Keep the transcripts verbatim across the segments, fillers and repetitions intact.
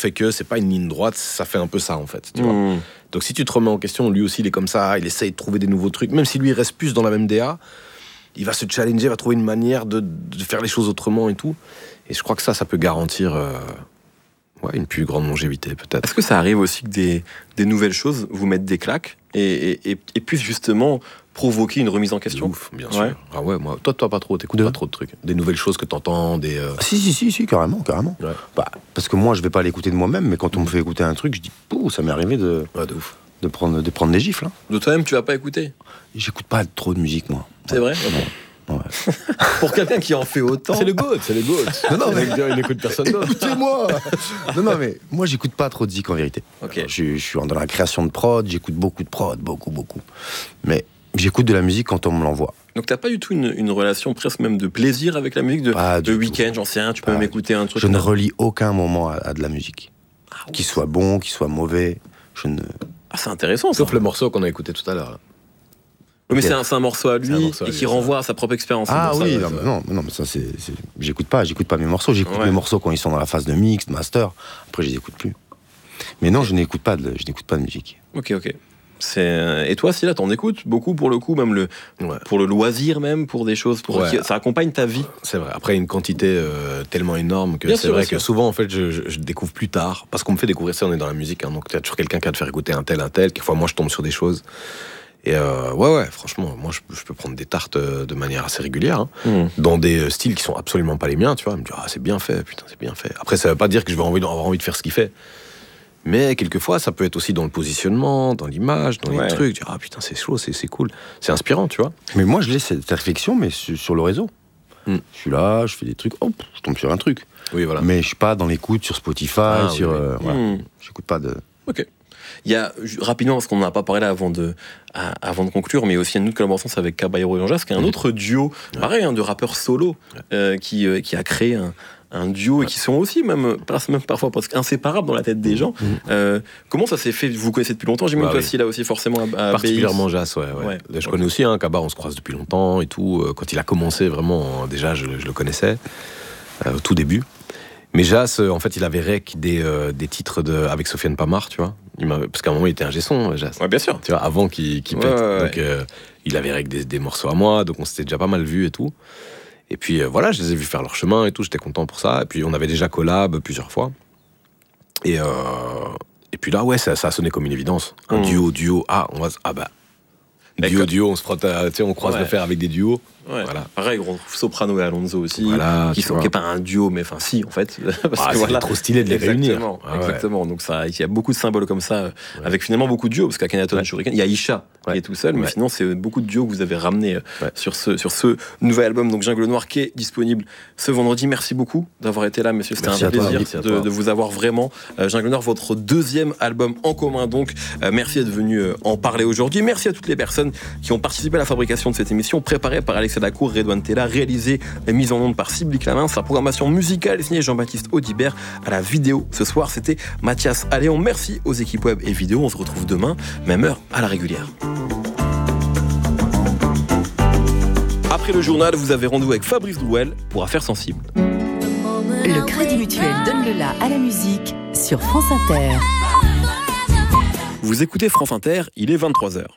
fait que c'est pas une ligne droite, ça fait un peu ça en fait. Tu mmh. vois. Donc si tu te remets en question, lui aussi il est comme ça, il essaye de trouver des nouveaux trucs, même si lui il reste plus dans la même D A, il va se challenger, va trouver une manière de, de faire les choses autrement et tout. Et je crois que ça, ça peut garantir euh, ouais, une plus grande longévité peut-être. Est-ce que ça arrive aussi que des, des nouvelles choses vous mettent des claques et, et, et, et puissent justement provoquer une remise en question? Ouf, bien sûr. Ouais. Ah ouais, moi, toi, toi pas trop, t'écoutes de... pas trop de trucs. Des nouvelles choses que t'entends, des. Euh... Si, si, si, si, carrément, carrément. Ouais. Bah, parce que moi, je vais pas l'écouter de moi-même, mais quand on me fait écouter un truc, je dis, pouh, ça m'est arrivé de. Ouais, de ouf. De prendre, de prendre des gifles. Hein. De toi-même, tu vas pas écouter? J'écoute pas trop de musique, moi. C'est vrai? Ouais. Pour quelqu'un qui en fait autant. C'est le GOAT, c'est le GOAT. Non, non, mais il n'écoute personne d'autre. Écoutez-moi. Non, non, mais moi, j'écoute pas trop de zik en vérité. Okay. Je, je suis dans la création de prod, j'écoute beaucoup de prod, beaucoup, beaucoup. Mais j'écoute de la musique quand on me l'envoie. Donc t'as pas du tout une, une relation presque même de plaisir avec la musique, de, de week-end, j'en sais rien, tu peux pas même écouter un truc. Je ne relie aucun moment à, à de la musique. Ah, qu'il soit bon, qu'il soit mauvais, je ne... Ah, c'est intéressant. Sauf ça. le morceau qu'on a écouté tout à l'heure. Là. Oui, mais c'est un, c'est un morceau à lui morceau à et lui, qui renvoie à sa propre expérience. Ah oui, ça, non, mais non, non, mais ça c'est, c'est... j'écoute pas, j'écoute pas mes morceaux, j'écoute ouais. mes morceaux quand ils sont dans la phase de mix, de master. Après, je les écoute plus. Mais non, je n'écoute pas de, je n'écoute pas de musique. Ok, ok. C'est... Et toi, Sylla, t'en écoutes beaucoup pour le coup, même le, ouais. pour le loisir même, pour des choses, pour ouais. ça accompagne ta vie. C'est vrai. Après, une quantité euh, tellement énorme que bien c'est sûr, vrai que sûr. souvent, en fait, je, je, je découvre plus tard, parce qu'on me fait découvrir ça, on est dans la musique, hein, donc t'as toujours quelqu'un qui va te faire écouter un tel, un tel. Quelquefois, moi, je tombe sur des choses. Et euh, ouais, ouais, franchement, moi, je, je peux prendre des tartes de manière assez régulière, hein, mmh. dans des styles qui sont absolument pas les miens, tu vois. Me dire, ah, c'est bien fait, putain, c'est bien fait. Après, ça veut pas dire que je vais avoir envie, avoir envie de faire ce qu'il fait. Mais quelquefois, ça peut être aussi dans le positionnement, dans l'image, dans ouais. les trucs. Dire, ah putain, c'est chaud, c'est, c'est cool. C'est inspirant, tu vois. Mais moi, je laisse cette réflexion, mais sur, sur le réseau. Mm. Je suis là, je fais des trucs, hop, je tombe sur un truc. Oui, voilà. Mais je suis pas dans l'écoute sur Spotify, ah, sur. Oui, oui. Euh, voilà. mm. J'écoute pas de. Ok. Il y a, rapidement, parce qu'on n'en a pas parlé là avant de, à, avant de conclure, mais aussi une autre collaboration, c'est avec Caballero et Jean-Jacques, qui est un autre duo, ouais. pareil, hein, de rappeurs solo, euh, qui, euh, qui a créé un, un duo ouais. et qui sont aussi, même, même parfois presque inséparables dans la tête des gens. Mmh. Euh, comment ça s'est fait? Vous vous connaissez depuis longtemps, j'imagine, bah, toi aussi, oui. là aussi, forcément, à, à particulièrement Jas, ouais. ouais. ouais. Je okay. connais aussi, hein, Kaba, on se croise depuis longtemps et tout. Quand il a commencé, vraiment, déjà, je, je le connaissais, euh, au tout début. Mais Jas, en fait, il avait rec des, euh, des titres de, avec Sofiane Pamar, tu vois. Il m'a, parce qu'à un moment, il était ingé son, Jas. Ouais, bien sûr. Tu vois, avant qu'il, qu'il ouais, pète. Ouais, donc, euh, il avait rec des, des morceaux à moi, donc on s'était déjà pas mal vus et tout. Et puis, euh, voilà, je les ai vus faire leur chemin et tout, j'étais content pour ça. Et puis, on avait déjà collab plusieurs fois. Et, euh, et puis là, ouais, ça, ça a sonné comme une évidence. Un mmh. duo, duo, ah, on va, ah bah, duo, comme... duo, on se frotte, tu sais, on croise ouais. le fer avec des duos. Ouais. Voilà. Pareil, on retrouve Soprano et Alonso aussi, voilà, qui sont qui est pas un duo, mais enfin si en fait. Parce ah, que voilà, trop stylé de les exactement, réunir. Ah, exactement. Ouais. Donc ça, il y a beaucoup de symboles comme ça, ouais. avec finalement beaucoup de duos, parce qu'à Kenaton et Shuriken, il y a Isha ouais. qui est tout seul, mais ouais. sinon c'est beaucoup de duos que vous avez ramenés ouais. sur ce sur ce nouvel album, donc Jungle Noir, qui est disponible ce vendredi. Merci beaucoup d'avoir été là, monsieur. C'était merci un plaisir toi, de, de vous avoir vraiment. Euh, Jungle Noir, votre deuxième album en commun, donc euh, merci d'être venu euh, en parler aujourd'hui. Merci à toutes les personnes qui ont participé à la fabrication de cette émission, préparée par Alex Dacour, Redouane Tella, réalisée et mise en onde par Sybille Clamin. Sa programmation musicale est signée Jean-Baptiste Audibert. À la vidéo ce soir, c'était Mathias Alléon. Merci aux équipes web et vidéo. On se retrouve demain, même heure, à la régulière. Après le journal, vous avez rendez-vous avec Fabrice Drouel pour Affaires sensibles. Le Crédit Mutuel donne le la à la musique sur France Inter. Vous écoutez France Inter, il est vingt-trois heures.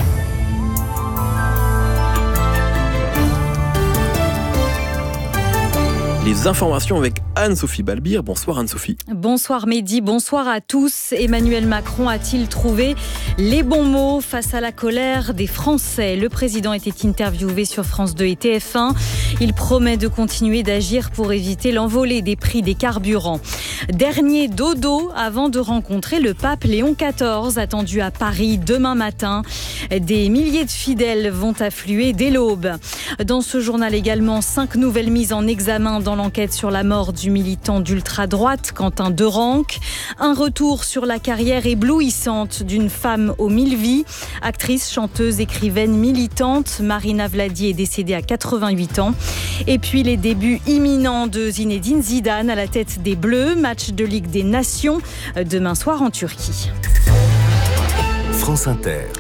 Les informations avec Anne-Sophie Balbir. Bonsoir Anne-Sophie. Bonsoir Mehdi, bonsoir à tous. Emmanuel Macron a-t-il trouvé les bons mots face à la colère des Français? Le président était interviewé sur France deux et T F un. Il promet de continuer d'agir pour éviter l'envolée des prix des carburants. Dernier dodo avant de rencontrer le pape Léon quatorze, attendu à Paris demain matin. Des milliers de fidèles vont affluer dès l'aube. Dans ce journal également, cinq nouvelles mises en examen dans l'enquête sur la mort du militant d'ultra-droite Quentin Derenque. Un retour sur la carrière éblouissante d'une femme aux mille vies. Actrice, chanteuse, écrivaine, militante, Marina Vladi est décédée à quatre-vingt-huit ans. Et puis les débuts imminents de Zinedine Zidane à la tête des Bleus. Match de Ligue des Nations demain soir en Turquie. France Inter.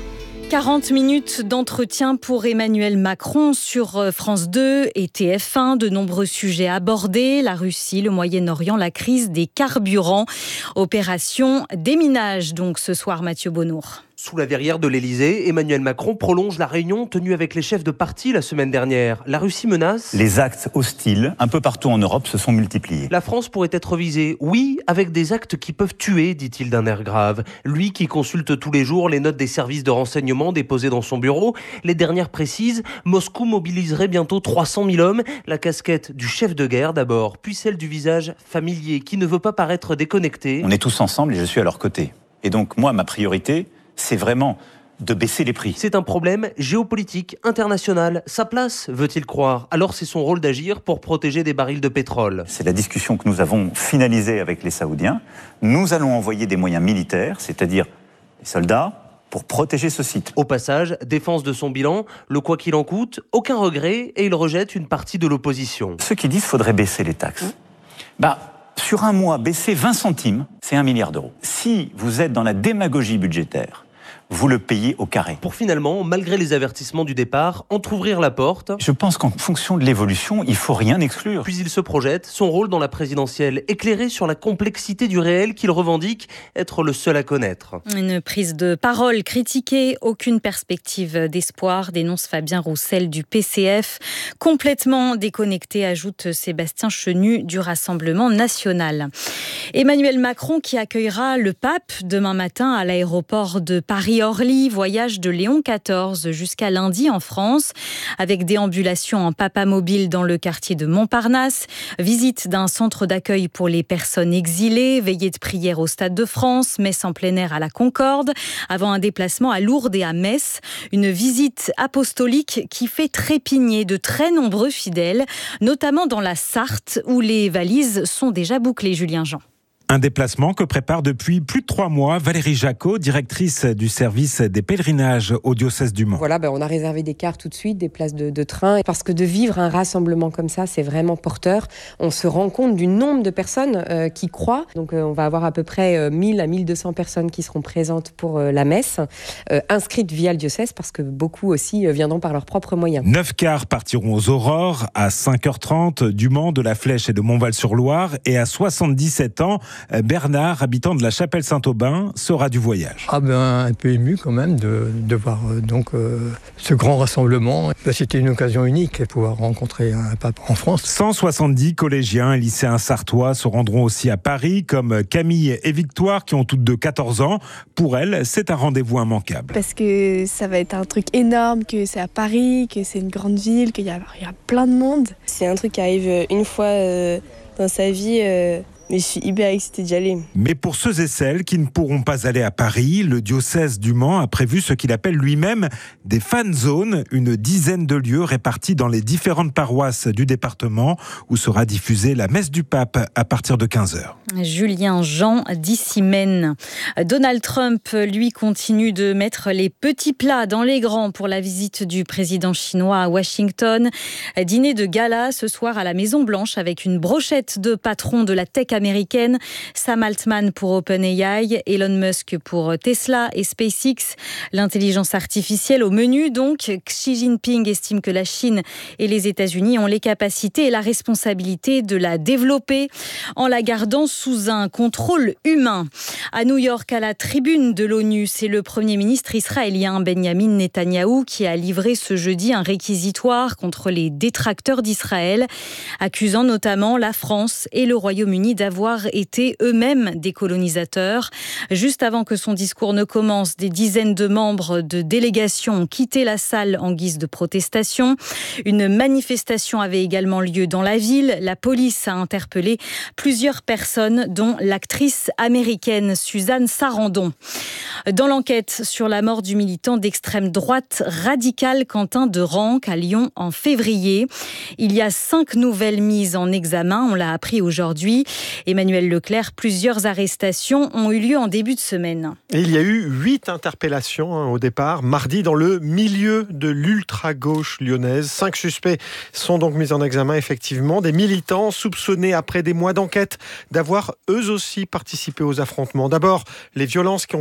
quarante minutes d'entretien pour Emmanuel Macron sur France deux et T F un. De nombreux sujets abordés, la Russie, le Moyen-Orient, la crise des carburants. Opération déminage donc ce soir, Mathieu Bonnour. Sous la verrière de l'Elysée, Emmanuel Macron prolonge la réunion tenue avec les chefs de parti la semaine dernière. La Russie menace. Les actes hostiles, un peu partout en Europe, se sont multipliés. La France pourrait être visée, oui, avec des actes qui peuvent tuer, dit-il d'un air grave. Lui qui consulte tous les jours les notes des services de renseignement déposées dans son bureau, les dernières précisent, Moscou mobiliserait bientôt trois cent mille hommes. La casquette du chef de guerre d'abord, puis celle du visage familier qui ne veut pas paraître déconnecté. On est tous ensemble et je suis à leur côté. Et donc moi, ma priorité, c'est vraiment de baisser les prix. C'est un problème géopolitique, international. Sa place, veut-il croire. Alors c'est son rôle d'agir pour protéger des barils de pétrole. C'est la discussion que nous avons finalisée avec les Saoudiens. Nous allons envoyer des moyens militaires, c'est-à-dire des soldats, pour protéger ce site. Au passage, défense de son bilan, le quoi qu'il en coûte, aucun regret, et il rejette une partie de l'opposition. Ceux qui disent qu'il faudrait baisser les taxes, mmh. bah, sur un mois, baisser vingt centimes, c'est un milliard d'euros. Si vous êtes dans la démagogie budgétaire, vous le payez au carré. Pour finalement, malgré les avertissements du départ, entrouvrir la porte. Je pense qu'en fonction de l'évolution, il ne faut rien exclure. Puis il se projette, son rôle dans la présidentielle, éclairé sur la complexité du réel qu'il revendique être le seul à connaître. Une prise de parole critiquée, aucune perspective d'espoir, dénonce Fabien Roussel du P C F. Complètement déconnecté, ajoute Sébastien Chenu du Rassemblement national. Emmanuel Macron qui accueillera le pape demain matin à l'aéroport de Paris-Orly, voyage de Léon quatorze jusqu'à lundi en France, avec déambulation en papamobile dans le quartier de Montparnasse, visite d'un centre d'accueil pour les personnes exilées, veillée de prière au Stade de France, messe en plein air à la Concorde, avant un déplacement à Lourdes et à Metz, une visite apostolique qui fait trépigner de très nombreux fidèles, notamment dans la Sarthe où les valises sont déjà bouclées, Julien Jean. Un déplacement que prépare depuis plus de trois mois Valérie Jacot, directrice du service des pèlerinages au diocèse du Mans. Voilà, ben on a réservé des cars tout de suite, des places de, de train, parce que de vivre un rassemblement comme ça, c'est vraiment porteur. On se rend compte du nombre de personnes euh, qui croient. Donc euh, on va avoir à peu près euh, mille à mille deux cents personnes qui seront présentes pour euh, la messe, euh, inscrites via le diocèse, parce que beaucoup aussi euh, viendront par leurs propres moyens. Neuf cars partiront aux Aurores à cinq heures trente du Mans, de la Flèche et de Montval-sur-Loire, et à soixante-dix-sept ans, Bernard, habitant de la Chapelle Saint-Aubin, sera du voyage. Ah ben, un peu ému quand même de, de voir euh, donc, euh, ce grand rassemblement. Ben, c'était une occasion unique de pouvoir rencontrer un pape en France. cent soixante-dix collégiens et lycéens sartois se rendront aussi à Paris, comme Camille et Victoire, qui ont toutes deux quatorze ans. Pour elles, c'est un rendez-vous immanquable. Parce que ça va être un truc énorme, que c'est à Paris, que c'est une grande ville, qu'il y a, il y a plein de monde. C'est un truc qui arrive une fois euh, dans sa vie... Euh Mais je suis hyper excitée d'y aller. Mais pour ceux et celles qui ne pourront pas aller à Paris, le diocèse du Mans a prévu ce qu'il appelle lui-même des fan zones, une dizaine de lieux répartis dans les différentes paroisses du département où sera diffusée la messe du pape à partir de quinze heures. Julien Jean d'ici Maine. Donald Trump, lui, continue de mettre les petits plats dans les grands pour la visite du président chinois à Washington. Dîner de gala ce soir à la Maison-Blanche avec une brochette de patrons de la tech américaine, Sam Altman pour OpenAI, Elon Musk pour Tesla et SpaceX. L'intelligence artificielle au menu, donc. Xi Jinping estime que la Chine et les États-Unis ont les capacités et la responsabilité de la développer en la gardant sous un contrôle humain. À New York, à la tribune de l'ONU, c'est le Premier ministre israélien Benjamin Netanyahou qui a livré ce jeudi un réquisitoire contre les détracteurs d'Israël, accusant notamment la France et le Royaume-Uni d'avoir été eux-mêmes des colonisateurs. Juste avant que son discours ne commence, des dizaines de membres de délégations ont quitté la salle en guise de protestation. Une manifestation avait également lieu dans la ville. La police a interpellé plusieurs personnes, dont l'actrice américaine Suzanne Sarandon. Dans l'enquête sur la mort du militant d'extrême droite radical Quentin de Ranc à Lyon en février, il y a cinq nouvelles mises en examen, on l'a appris aujourd'hui. Emmanuel Leclerc, plusieurs arrestations ont eu lieu en début de semaine. Et il y a eu huit interpellations hein, au départ, mardi dans le milieu de l'ultra-gauche lyonnaise. Cinq suspects sont donc mis en examen, effectivement. Des militants soupçonnés, après des mois d'enquête, d'avoir eux aussi participé aux affrontements. D'abord, les violences qui ont éclaté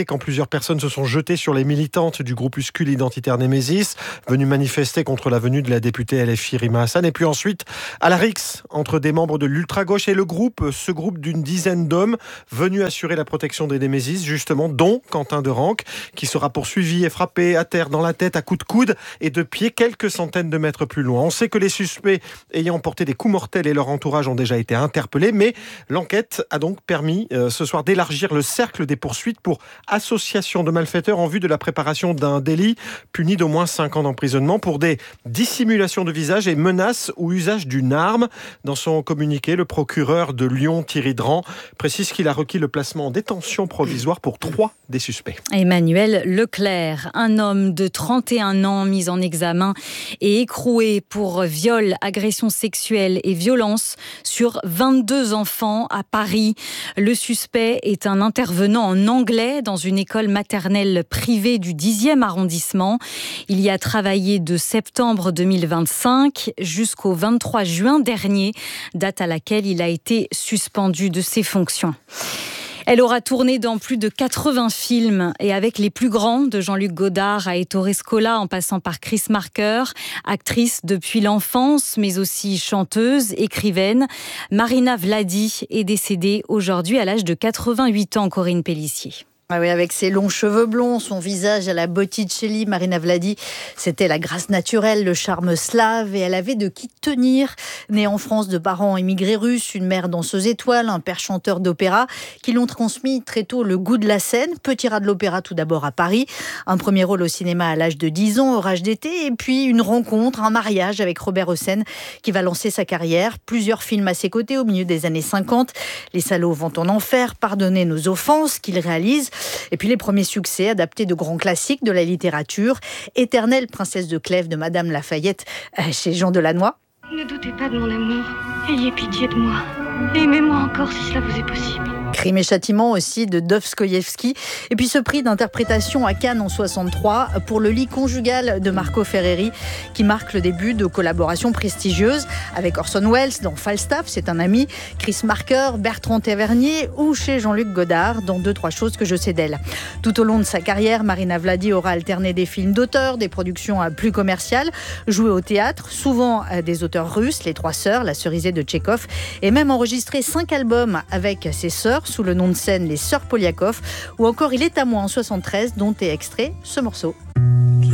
quand plusieurs personnes se sont jetées sur les militantes du groupuscule identitaire Némésis, venues manifester contre la venue de la députée L F I Rima Hassan. Et puis ensuite, à la rixe entre des membres de l'ultra-gauche et le groupe, ce groupe d'une dizaine d'hommes venus assurer la protection des Némésis, justement, dont Quentin de Ranc, qui sera poursuivi et frappé à terre dans la tête à coups de coude et de pied quelques centaines de mètres plus loin. On sait que les suspects ayant porté des coups mortels et leur entourage ont déjà été interpellés, mais l'enquête a donc permis euh, ce soir d'élargir le cercle des poursuites pour association de malfaiteurs en vue de la préparation d'un délit puni d'au moins cinq ans d'emprisonnement pour des dissimulations de visage et menaces ou usage d'une arme. Dans son communiqué, le procureur de Lyon, Thierry Dran, précise qu'il a requis le placement en détention provisoire pour trois des suspects. Emmanuel Leclerc, un homme de trente et un ans mis en examen et écroué pour viol, agression sexuelle et violence sur vingt-deux enfants à Paris. Le suspect est un intervenant en anglais dans une école maternelle privée du dixième arrondissement. Il y a travaillé de septembre deux mille vingt-cinq jusqu'au vingt-trois juin dernier, date à laquelle il a été suspendu de ses fonctions. Elle aura tourné dans plus de quatre-vingts films et avec les plus grands, de Jean-Luc Godard à Ettore Scola en passant par Chris Marker, actrice depuis l'enfance mais aussi chanteuse, écrivaine. Marina Vladi est décédée aujourd'hui à l'âge de quatre-vingt-huit ans, Corinne Pélissier. Ah oui, avec ses longs cheveux blonds, son visage à la Botticelli, Marina Vladi, c'était la grâce naturelle, le charme slave et elle avait de qui tenir. Née en France de parents immigrés russes, une mère danseuse étoile, un père chanteur d'opéra qui l'ont transmis très tôt le goût de la scène. Petit rat de l'opéra tout d'abord à Paris, un premier rôle au cinéma à l'âge de dix ans, Orage d'été, et puis une rencontre, un mariage avec Robert Hossein qui va lancer sa carrière. Plusieurs films à ses côtés au milieu des années cinquante. Les salauds vont en enfer, Pardonnez nos offenses qu'il réalise. Et puis les premiers succès adaptés de grands classiques de la littérature. Éternelle princesse de Clèves de Madame Lafayette chez Jean Delannoy. Ne doutez pas de mon amour. Ayez pitié de moi. Aimez-moi encore si cela vous est possible. Crime et châtiment aussi de Dostoïevski. Et puis ce prix d'interprétation à Cannes en soixante-trois pour Le lit conjugal de Marco Ferreri qui marque le début de collaborations prestigieuses avec Orson Welles dans Falstaff, c'est un ami, Chris Marker, Bertrand Tavernier ou chez Jean-Luc Godard dans Deux, trois choses que je sais d'elle. Tout au long de sa carrière, Marina Vladi aura alterné des films d'auteur, des productions plus commerciales, joué au théâtre, souvent des auteurs russes, Les Trois Sœurs, La Cerisée de Tchekhov, et même enregistré cinq albums avec ses sœurs sous le nom de scène Les Sœurs Poliakov, ou encore Il est à moi en soixante-treize, dont est extrait ce morceau. Qu'il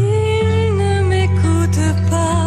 ne m'écoute pas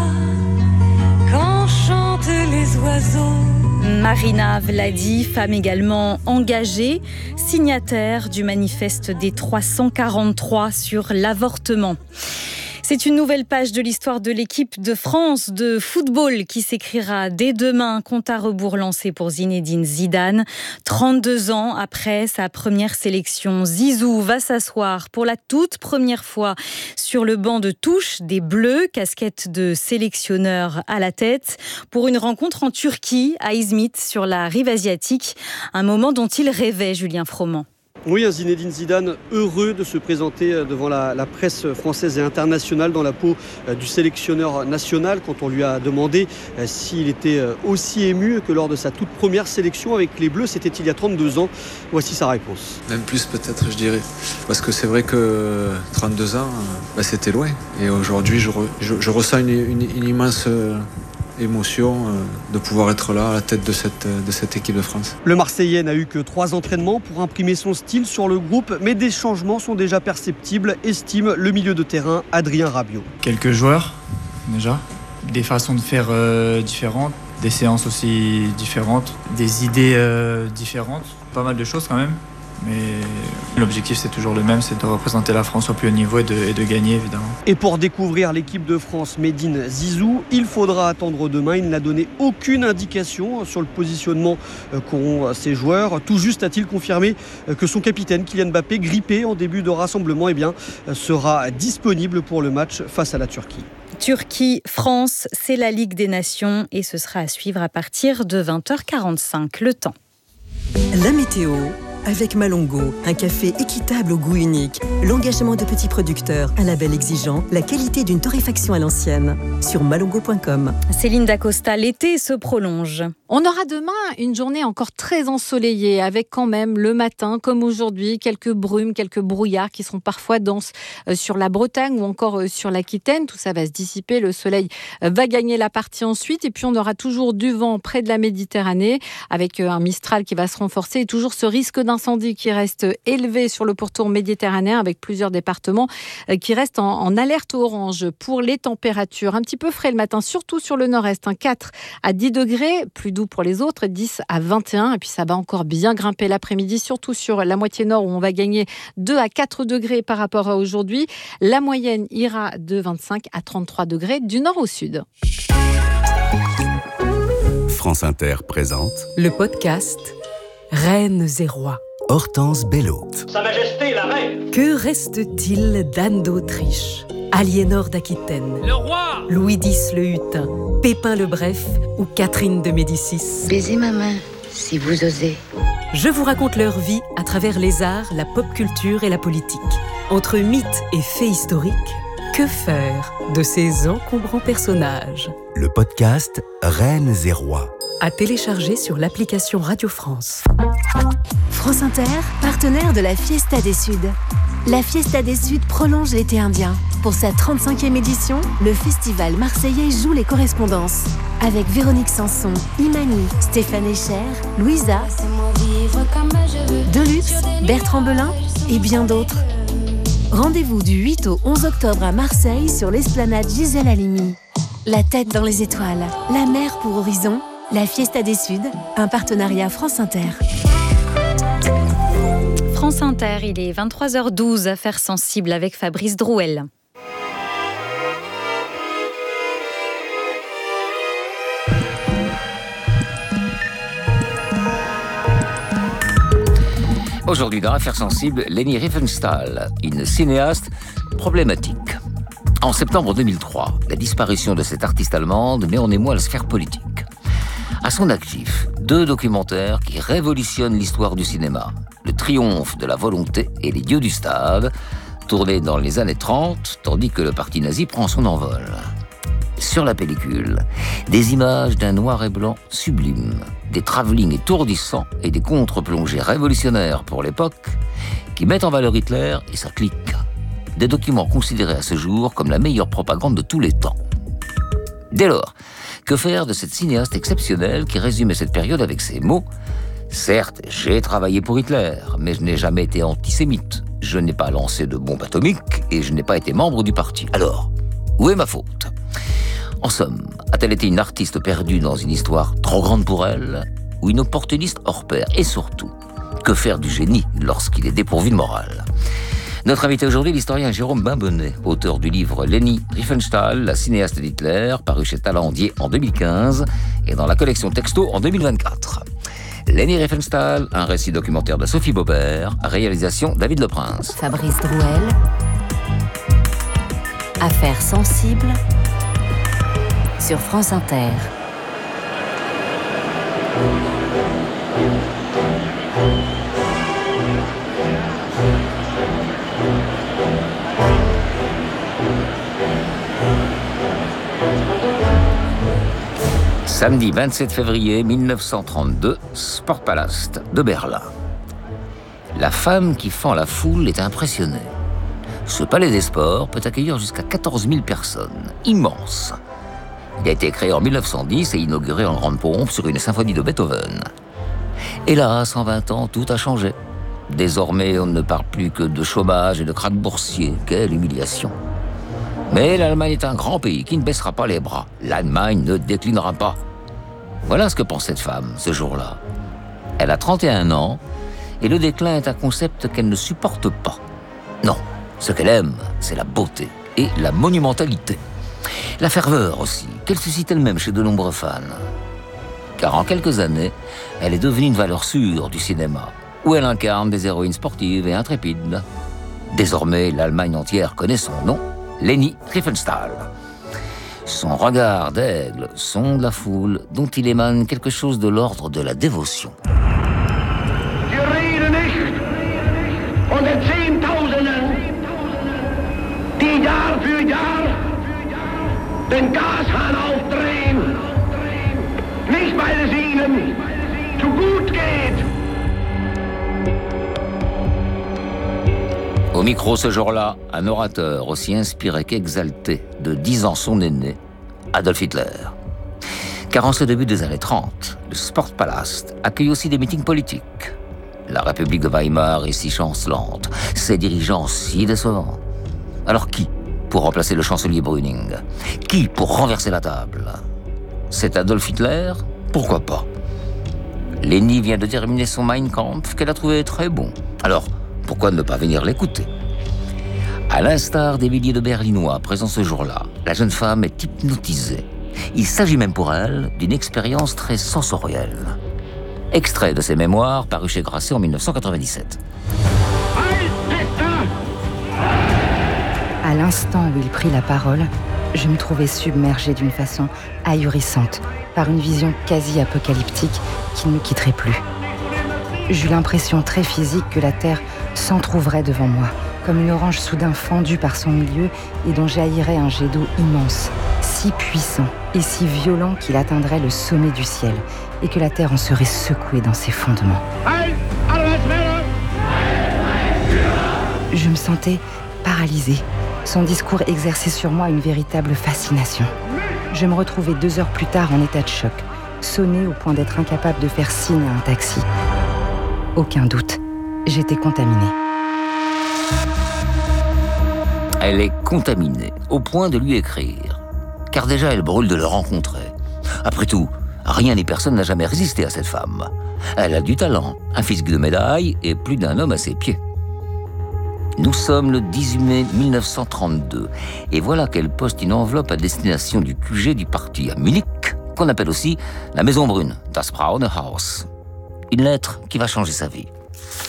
quand chantent les oiseaux. Marina Vladi, femme également engagée, signataire du manifeste des trois cent quarante-trois sur l'avortement. C'est une nouvelle page de l'histoire de l'équipe de France de football qui s'écrira dès demain. Compte à rebours lancé pour Zinedine Zidane. trente-deux ans après sa première sélection, Zizou va s'asseoir pour la toute première fois sur le banc de touche des Bleus, casquette de sélectionneur à la tête, pour une rencontre en Turquie, à Izmit, sur la rive asiatique. Un moment dont il rêvait, Julien Froment. Oui, un Zinedine Zidane heureux de se présenter devant la, la presse française et internationale dans la peau du sélectionneur national quand on lui a demandé s'il était aussi ému que lors de sa toute première sélection avec les Bleus. C'était il y a trente-deux ans. Voici sa réponse. Même plus peut-être, je dirais. Parce que c'est vrai que trente-deux ans, bah, c'était loin. Et aujourd'hui, je, re, je, je ressens une, une, une immense émotion de pouvoir être là à la tête de cette, de cette équipe de France. Le Marseillais n'a eu que trois entraînements pour imprimer son style sur le groupe, mais des changements sont déjà perceptibles, estime le milieu de terrain Adrien Rabiot. Quelques joueurs, déjà, des façons de faire euh, différentes, des séances aussi différentes, des idées euh, différentes, pas mal de choses quand même. Mais l'objectif c'est toujours le même, c'est de représenter la France au plus haut niveau et de, et de gagner évidemment. Et pour découvrir l'équipe de France Made in Zizou, il faudra attendre demain. Il n'a donné aucune indication sur le positionnement qu'auront ses joueurs. Tout juste a-t-il confirmé que son capitaine Kylian Mbappé, grippé en début de rassemblement, eh bien, sera disponible pour le match face à la Turquie. Turquie-France, c'est la Ligue des Nations et ce sera à suivre à partir de vingt heures quarante-cinq. Le temps. La météo avec Malongo, un café équitable au goût unique. L'engagement de petits producteurs, un label exigeant, la qualité d'une torréfaction à l'ancienne. Sur malongo point com. Céline Dacosta, l'été se prolonge. On aura demain une journée encore très ensoleillée, avec quand même le matin, comme aujourd'hui, quelques brumes, quelques brouillards qui seront parfois denses sur la Bretagne ou encore sur l'Aquitaine. Tout ça va se dissiper, le soleil va gagner la partie ensuite. Et puis on aura toujours du vent près de la Méditerranée, avec un Mistral qui va se renforcer et toujours ce risque d'incendie qui reste élevé sur le pourtour méditerranéen, avec plusieurs départements qui restent en, en alerte orange. Pour les températures, un petit peu frais le matin, surtout sur le nord-est, hein, quatre à dix degrés, plus doux pour les autres, dix à vingt et un, et puis ça va encore bien grimper l'après-midi, surtout sur la moitié nord où on va gagner deux à quatre degrés par rapport à aujourd'hui. La moyenne ira de vingt-cinq à trente-trois degrés du nord au sud. France Inter présente le podcast Reines et rois. Hortense Bello. Sa Majesté la Reine. Que reste-t-il d'Anne d'Autriche, Aliénor d'Aquitaine, Le roi Louis X le Hutin, Pépin le Bref ou Catherine de Médicis? Baisez ma main, si vous osez. Je vous raconte leur vie à travers les arts, la pop culture et la politique. Entre mythes et faits historiques, que faire de ces encombrants personnages? Le podcast Reines et rois. À télécharger sur l'application Radio France. France Inter, partenaire de la Fiesta des Suds. La Fiesta des Suds prolonge l'été indien. Pour sa trente-cinquième édition, le festival marseillais joue les correspondances. Avec Véronique Sanson, Imani, Stéphane Echer, Louisa, Deluxe, Bertrand Belin et bien d'autres. Rendez-vous du huit au onze octobre à Marseille sur l'esplanade Gisèle Halimi. La tête dans les étoiles, la mer pour horizon, la Fiesta des Suds, un partenariat France Inter. France Inter, il est vingt-trois heures douze, affaires sensibles avec Fabrice Drouel. Aujourd'hui, dans Affaires sensibles, Leni Riefenstahl, une cinéaste problématique. En septembre deux mille trois, la disparition de cette artiste allemande met en émoi la sphère politique. À son actif, deux documentaires qui révolutionnent l'histoire du cinéma. Le triomphe de la volonté et les dieux du stade, tournés dans les années trente, tandis que le parti nazi prend son envol. Sur la pellicule, des images d'un noir et blanc sublime, des travelling étourdissants et des contre-plongées révolutionnaires pour l'époque qui mettent en valeur Hitler et sa clique. Des documents considérés à ce jour comme la meilleure propagande de tous les temps. Dès lors, que faire de cette cinéaste exceptionnelle qui résumait cette période avec ces mots ? Certes, j'ai travaillé pour Hitler, mais je n'ai jamais été antisémite. Je n'ai pas lancé de bombe atomique et je n'ai pas été membre du parti. Alors, où est ma faute ? En somme, a-t-elle été une artiste perdue dans une histoire trop grande pour elle, ou une opportuniste hors pair ? Et surtout, que faire du génie lorsqu'il est dépourvu de morale ? Notre invité aujourd'hui, l'historien Jérôme Bainbonnet, auteur du livre Leni Riefenstahl, la cinéaste d'Hitler, paru chez Talendier en deux mille quinze et dans la collection Texto en deux mille vingt-quatre. Leni Riefenstahl, un récit documentaire de Sophie Baubert, réalisation David Leprince. Fabrice Drouel. Affaires sensibles sur France Inter. Samedi vingt-sept février mille neuf cent trente-deux, Sportpalast de Berlin. La femme qui fend la foule est impressionnée. Ce palais des sports peut accueillir jusqu'à quatorze mille personnes, immense. Il a été créé en mille neuf cent dix et inauguré en grande pompe sur une symphonie de Beethoven. Hélas, en vingt ans, tout a changé. Désormais, on ne parle plus que de chômage et de krach boursier. Quelle humiliation. Mais l'Allemagne est un grand pays qui ne baissera pas les bras. L'Allemagne ne déclinera pas. Voilà ce que pense cette femme, ce jour-là. Elle a trente et un ans, et le déclin est un concept qu'elle ne supporte pas. Non, ce qu'elle aime, c'est la beauté et la monumentalité. La ferveur aussi, qu'elle suscite elle-même chez de nombreux fans. Car en quelques années, elle est devenue une valeur sûre du cinéma, où elle incarne des héroïnes sportives et intrépides. Désormais, l'Allemagne entière connaît son nom, Leni Riefenstahl. Son regard d'aigle sonde la foule, dont il émane quelque chose de l'ordre de la dévotion. Wir reden nicht unter Zehntausenden, die Jahr für Jahr den Gashahn aufdrehen, nicht weil es ihnen zu gut geht. Au micro ce jour-là, un orateur aussi inspiré qu'exalté de dix ans son aîné, Adolf Hitler. Car en ce début des années trente, le Sportpalast accueille aussi des meetings politiques. La République de Weimar est si chancelante, ses dirigeants si décevants. Alors qui pour remplacer le chancelier Brüning? Qui pour renverser la table? C'est Adolf Hitler? Pourquoi pas? Leni vient de terminer son Mein Kampf qu'elle a trouvé très bon. Alors, pourquoi ne pas venir l'écouter? À l'instar des milliers de Berlinois présents ce jour-là, la jeune femme est hypnotisée. Il s'agit même pour elle d'une expérience très sensorielle. Extrait de ses mémoires paru chez Grasset en dix-neuf cent quatre-vingt-dix-sept. À l'instant où il prit la parole, je me trouvais submergée d'une façon ahurissante par une vision quasi apocalyptique qui ne me quitterait plus. J'eus l'impression très physique que la terre s'entr'ouvrait devant moi, comme une orange soudain fendue par son milieu et dont jaillirait un jet d'eau immense, si puissant et si violent qu'il atteindrait le sommet du ciel et que la terre en serait secouée dans ses fondements. Je me sentais paralysée. Son discours exerçait sur moi une véritable fascination. Je me retrouvais deux heures plus tard en état de choc, sonnée au point d'être incapable de faire signe à un taxi. Aucun doute, j'étais contaminée. Elle est contaminée, au point de lui écrire. Car déjà, elle brûle de le rencontrer. Après tout, rien ni personne n'a jamais résisté à cette femme. Elle a du talent, un physique de médaille et plus d'un homme à ses pieds. Nous sommes le dix-huit mai mille neuf cent trente-deux, et voilà qu'elle poste une enveloppe à destination du Q G du parti à Munich, qu'on appelle aussi la Maison Brune, das Braune Haus. Une lettre qui va changer sa vie.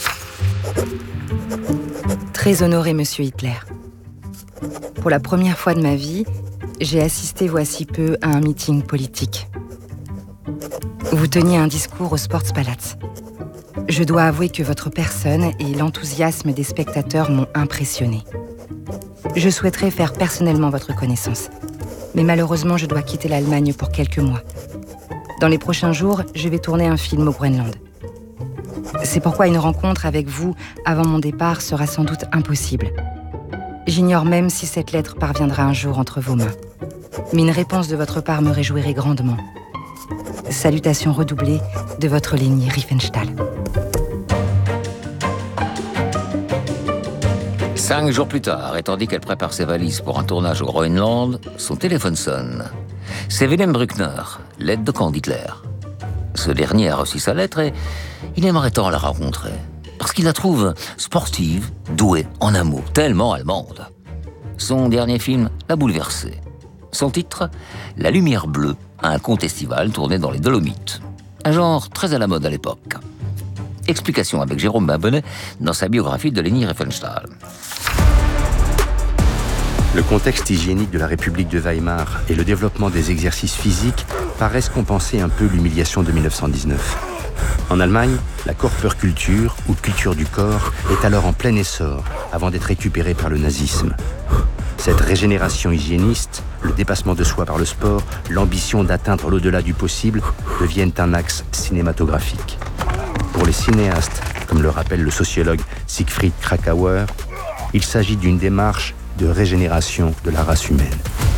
Très honoré, monsieur Hitler. Pour la première fois de ma vie, j'ai assisté voici peu à un meeting politique. Vous teniez un discours au Sportspalats. Je dois avouer que votre personne et l'enthousiasme des spectateurs m'ont impressionné. Je souhaiterais faire personnellement votre connaissance. Mais malheureusement, je dois quitter l'Allemagne pour quelques mois. Dans les prochains jours, je vais tourner un film au Groenland. C'est pourquoi une rencontre avec vous avant mon départ sera sans doute impossible. J'ignore même si cette lettre parviendra un jour entre vos mains. Mais une réponse de votre part me réjouirait grandement. Salutations redoublées de votre Leni Riefenstahl. Cinq jours plus tard, et tandis qu'elle prépare ses valises pour un tournage au Groenland, son téléphone sonne. C'est Wilhelm Bruckner, l'aide de camp d'Hitler. Ce dernier a reçu sa lettre et il aimerait tant la rencontrer. Parce qu'il la trouve sportive, douée, en un mot, tellement allemande. Son dernier film l'a bouleversée. Son titre, La lumière bleue, un conte estival tourné dans les Dolomites. Un genre très à la mode à l'époque. Explication avec Jérôme Babonnet dans sa biographie de Leni Riefenstahl. Le contexte hygiénique de la République de Weimar et le développement des exercices physiques paraissent compenser un peu l'humiliation de mille neuf cent dix-neuf. En Allemagne, la Körperkultur, ou culture du corps, est alors en plein essor, avant d'être récupérée par le nazisme. Cette régénération hygiéniste, le dépassement de soi par le sport, l'ambition d'atteindre l'au-delà du possible, deviennent un axe cinématographique. Pour les cinéastes, comme le rappelle le sociologue Siegfried Kracauer, il s'agit d'une démarche de régénération de la race humaine.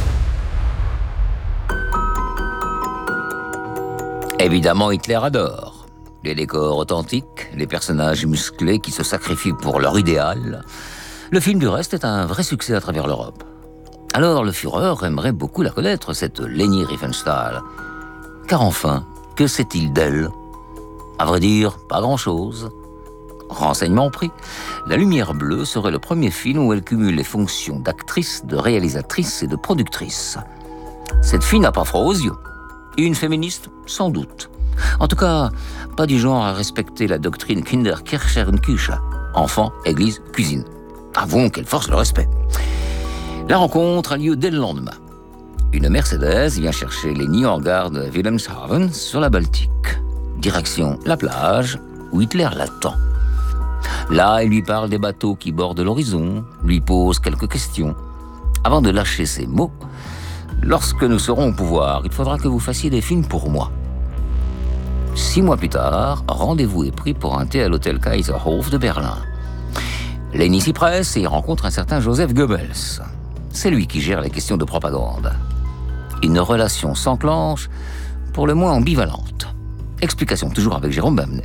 Évidemment, Hitler adore. Les décors authentiques, les personnages musclés qui se sacrifient pour leur idéal. Le film du reste est un vrai succès à travers l'Europe. Alors le Führer aimerait beaucoup la connaître, cette Leni Riefenstahl. Car enfin, que sait-il d'elle? À vrai dire, pas grand-chose. Renseignement pris, La lumière bleue serait le premier film où elle cumule les fonctions d'actrice, de réalisatrice et de productrice. Cette fille n'a pas froid aux yeux. Une féministe, sans doute. En tout cas, pas du genre à respecter la doctrine Kinderkirche und Küche. Enfant, église, cuisine. Avouons qu'elle force le respect. La rencontre a lieu dès le lendemain. Une Mercedes vient chercher Leni en gare de Wilhelmshaven sur la Baltique. Direction la plage, où Hitler l'attend. Là, il lui parle des bateaux qui bordent l'horizon, lui pose quelques questions. Avant de lâcher ces mots, lorsque nous serons au pouvoir, il faudra que vous fassiez des films pour moi. Six mois plus tard, rendez-vous est pris pour un thé à l'hôtel Kaiserhof de Berlin. Leni s'y presse et rencontre un certain Joseph Goebbels. C'est lui qui gère les questions de propagande. Une relation s'enclenche, pour le moins ambivalente. Explication toujours avec Jérôme Bamnet.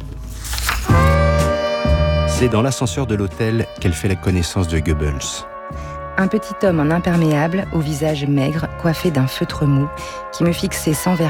C'est dans l'ascenseur de l'hôtel qu'elle fait la connaissance de Goebbels. Un petit homme en imperméable, au visage maigre, coiffé d'un feutre mou, qui me fixait sans vergogne